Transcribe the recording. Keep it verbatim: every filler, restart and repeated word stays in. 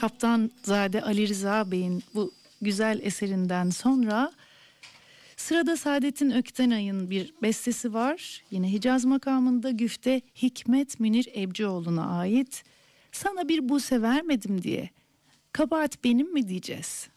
Kaptanzade Ali Rıza Bey'in bu güzel eserinden sonra sırada Saadettin Öktenay'ın bir bestesi var. Yine Hicaz makamında güfte Hikmet Münir Ebcioğlu'na ait. Sana bir buse vermedim diye kabahat benim mi diyeceğiz?